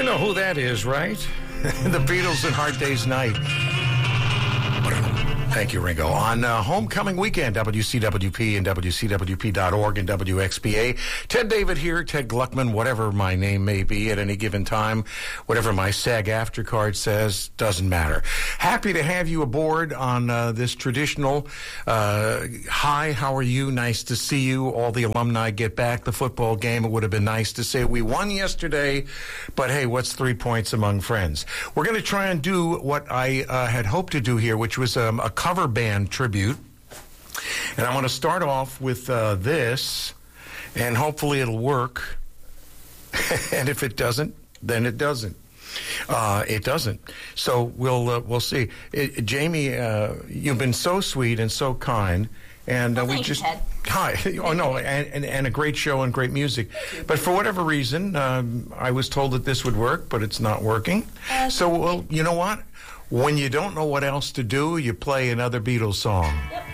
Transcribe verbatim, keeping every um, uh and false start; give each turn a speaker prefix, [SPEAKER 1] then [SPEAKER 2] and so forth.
[SPEAKER 1] You know who that is, right? The Beatles and Hard Day's Night. Thank you, Ringo. On uh, homecoming weekend, W C W P and W C W P dot org and W X P A. Ted David here, Ted Gluckman, whatever my name may be at any given time, whatever my SAG-AFTRA card says, doesn't matter. Happy to have you aboard on uh, this traditional, uh, hi, how are you? Nice to see you. All the alumni get back. The football game, it would have been nice to say we won yesterday, but hey, what's three points among friends? We're going to try and do what I uh, had hoped to do here, which was um, a cover band tribute. And I want to start off with uh, this, and hopefully it'll work. And if it doesn't, then it doesn't. Uh, it doesn't. So we'll uh, we'll see. It, Jamie, uh, you've been so sweet and so kind, and uh,
[SPEAKER 2] well,
[SPEAKER 1] we
[SPEAKER 2] thanks,
[SPEAKER 1] just
[SPEAKER 2] Ted.
[SPEAKER 1] hi. Oh no, and, and and a great show and great music. But for whatever reason, um, I was told that this would work, but it's not working.
[SPEAKER 2] Uh,
[SPEAKER 1] so well, you know what? When you don't know what else to do, you play another Beatles song.
[SPEAKER 2] Yep.